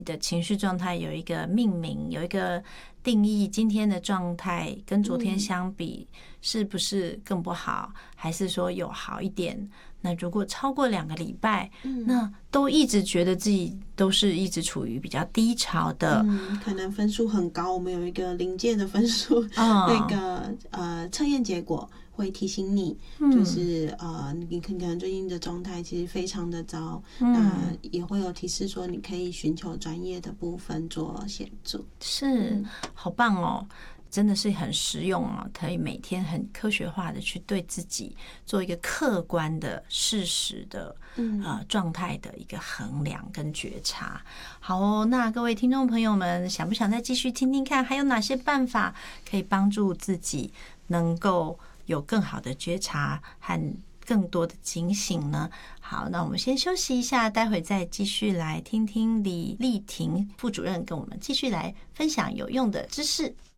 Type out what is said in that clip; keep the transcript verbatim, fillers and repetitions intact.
你的情绪状态有一个命名，有一个定义，今天的状态跟昨天相比是不是更不好，还是说有好一点？那如果超过两个礼拜，那都一直觉得自己都是一直处于比较低潮的， 嗯，可能分数很高，我们有一个临界的分数，哦、那个呃测验结果会提醒你，嗯、就是呃你可能最近的状态其实非常的糟，嗯、那也会有提示说你可以寻求专业的部分做协助。 是，嗯、好棒哦。真的是很实用啊，可以每天很科学化的去对自己做一个客观的事实的呃状态的一个衡量跟觉察。好哦，那各位听众朋友们，想不想再继续听听看，还有哪些办法可以帮助自己能够有更好的觉察和更多的警醒呢？好，那我们先休息一下，待会再继续来听听李丽婷副主任跟我们继续来分享有用的知识。